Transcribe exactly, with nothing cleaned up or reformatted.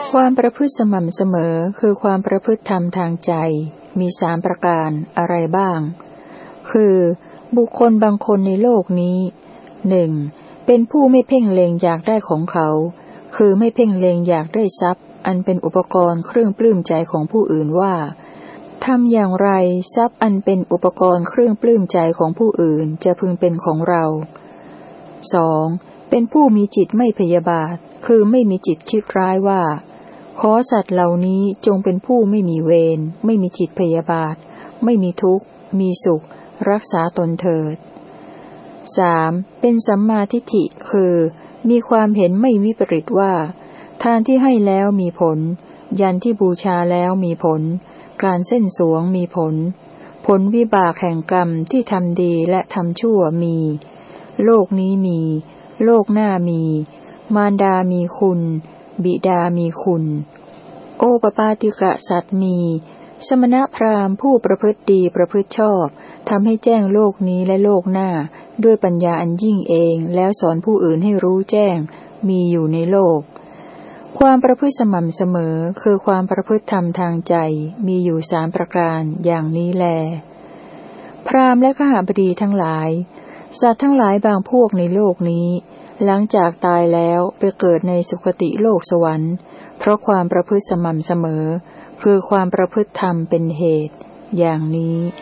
ความประพฤติสม่ำเสมอคือความประพฤติธรรมทางใจมีสามประการอะไรบ้างคือบุคคลบางคนในโลกนี้หนึ่งเป็นผู้ไม่เพ่งเล็งอยากได้ของเขาคือไม่เพ่งเล็งอยากได้ทรัพย์อันเป็นอุปกรณ์เครื่องปลื้มใจของผู้อื่นว่าทำอย่างไรทรัพย์อันเป็นอุปกรณ์เครื่องปลื้มใจของผู้อื่นจะพึงเป็นของเราสองเป็นผู้มีจิตไม่พยาบาทคือไม่มีจิตคิดร้ายว่าขอสัตว์เหล่านี้จงเป็นผู้ไม่มีเวรไม่มีจิตพยาบาทไม่มีทุกข์มีสุขรักษาตนเถิดสามเป็นสัมมาทิฏฐิคือมีความเห็นไม่วิปริตว่าทานที่ให้แล้วมีผลยันที่บูชาแล้วมีผลการเส้นสวงมีผลผลวิบากแห่งกรรมที่ทำดีและทำชั่วมีโลกนี้มีโลกหน้ามีมารดามีคุณบิดามีคุณโอปปาติกะสัตว์มีสมณพราหมณ์ผู้ประพฤติดีประพฤติชอบทำให้แจ้งโลกนี้และโลกหน้าด้วยปัญญาอันยิ่งเองแล้วสอนผู้อื่นให้รู้แจ้งมีอยู่ในโลกความประพฤติสม่ำเสมอคือความประพฤติธรรมทางใจมีอยู่สามประการอย่างนี้แลพราหมณ์และขหบดีทั้งหลายสัตว์ทั้งหลายบางพวกในโลกนี้หลังจากตายแล้วไปเกิดในสุคติโลกสวรรค์เพราะความประพฤติสม่ำเสมอคือความประพฤติธรรมเป็นเหตุอย่างนี้